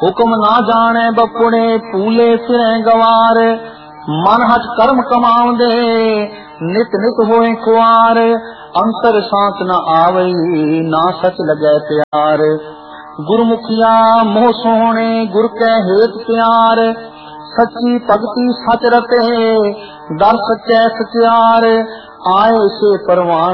हुक्म ना जाने बपुड़े पूले फिरे गवार। मन हठ कर्म कमाउंदे नित नित होए कुआर। अंतर सांत न आवई ना सच लगे प्यार। गुरमुखिया मोह सोहणे गुर कै हेत प्यार। सच्ची भगति सच रते दर सच्चै सत्यार। आए से परवान